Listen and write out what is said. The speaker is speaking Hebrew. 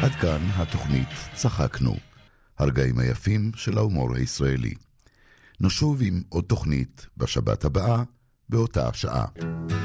עד כאן התוכנית צחקנו, הרגעים היפים של ההומור הישראלי. נשוב עם עוד תוכנית בשבת הבאה באותה שעה.